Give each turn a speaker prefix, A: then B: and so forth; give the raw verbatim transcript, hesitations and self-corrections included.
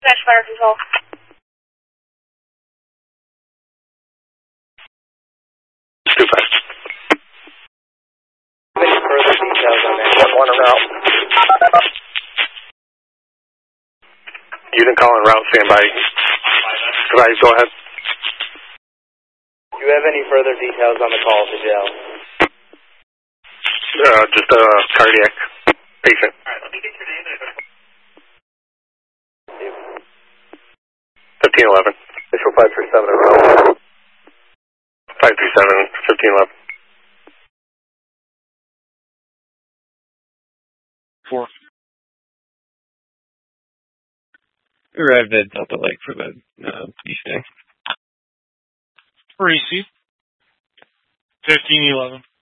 A: Dispatch fire control.
B: Two five.
C: Any further details on that?
B: One one route. You didn't call in route, stand by. Advise, go ahead.
C: Do you have any further details on the call to jail?
B: Uh, just a cardiac patient.
C: Alright, let me get your name and
B: fifteen eleven.
C: Initial five three seven and route.
B: five three seven, fifteen eleven.
D: Four. We arrived at Delta Lake for the uh, police day.
E: Receive. fifteen eleven.